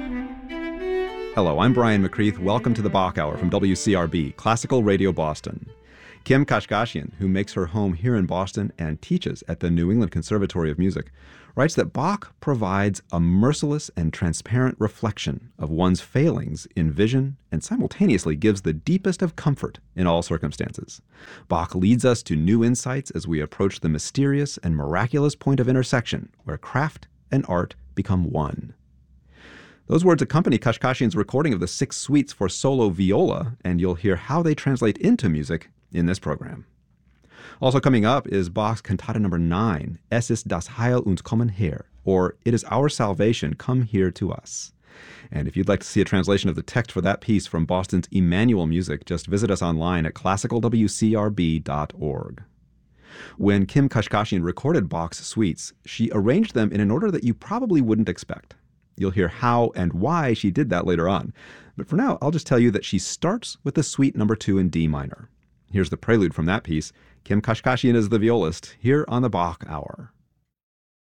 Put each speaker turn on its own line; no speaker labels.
Hello, I'm Brian McCreath. Welcome to the Bach Hour from WCRB, Classical Radio Boston. Kim Kashkashian, who makes her home here in Boston and teaches at the New England Conservatory of Music, writes that Bach provides a merciless and transparent reflection of one's failings in vision and simultaneously gives the deepest of comfort in all circumstances. Bach leads us to new insights as we approach the mysterious and miraculous point of intersection where craft and art become one. Those words accompany Kashkashian's recording of the 6 suites for solo viola, and you'll hear how they translate into music in this program. Also coming up is Bach's Cantata No. 9, Es ist das Heil uns kommen her, or It is Our Salvation, Come Here to Us. And if you'd like to see a translation of the text for that piece from Boston's Emmanuel Music, just visit us online at classicalwcrb.org. When Kim Kashkashian recorded Bach's suites, she arranged them in an order that you probably wouldn't expect. You'll hear how and why she did that later on. But for now, I'll just tell you that she starts with the Suite No. 2 in D minor. Here's the prelude from that piece. Kim Kashkashian is the violist, here on the Bach Hour.